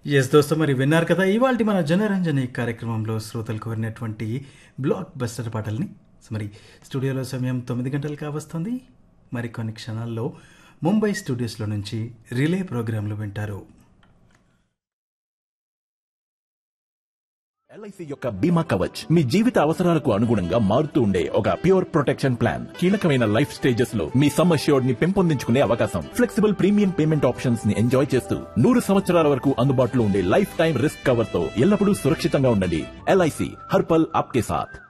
Yes దోస్తో మరి విన్నారు కదా ఇవాళ మన జనరంజని కార్యక్రమంలో శ్రోతలు కోరినటువంటి బ్లాక్ బస్టర్ పాటల్ని. సో మరి స్టూడియోలో సమయం 9 గంటలు కావస్తుంది. మరి కొన్ని క్షణాల్లో ముంబై స్టూడియోస్లో నుంచి రిలే ప్రోగ్రాంలు వింటారు. ఎల్ఐసి యొక్క బీమా కవచ్ మీ జీవిత అవసరాలకు అనుగుణంగా మారుతూ ఉండే ఒక ప్యూర్ ప్రొటెక్షన్ ప్లాన్. కీలకమైన లైఫ్ స్టేజెస్ లో మీ సమ్ అష్యూర్డ్ ని పెంపొందించుకునే అవకాశం, ఫ్లెక్సిబుల్ ప్రీమియం పేమెంట్ ఆప్షన్స్ ని ఎంజాయ్ చేస్తూ 100 సంవత్సరాల వరకు అందుబాటులో ఉండే లైఫ్ టైం రిస్క్ కవర్ తో ఎల్లప్పుడూ సురక్షితంగా ఉండండి. ఎల్ఐసి హర్ పల్ ఆప్కే సాథ్.